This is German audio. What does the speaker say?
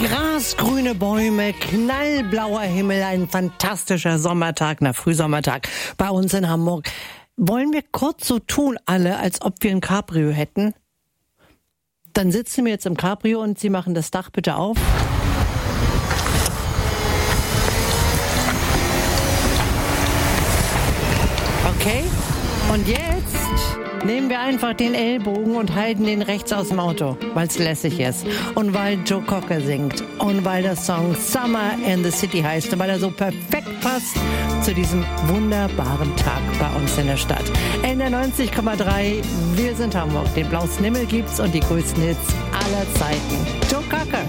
Grasgrüne Bäume, knallblauer Himmel, ein fantastischer Sommertag, Frühsommertag bei uns in Hamburg. Wollen wir kurz so tun, alle, als ob wir ein Cabrio hätten? Dann sitzen wir jetzt im Cabrio und Sie machen das Dach bitte auf. Okay, und jetzt nehmen wir einfach den Ellbogen und halten den rechts aus dem Auto, weil es lässig ist und weil Joe Cocker singt und weil der Song Summer in the City heißt und weil er so perfekt passt zu diesem wunderbaren Tag bei uns in der Stadt. NDR 90,3, wir sind Hamburg, den blauesten Himmel gibt's und die größten Hits aller Zeiten. Joe Cocker.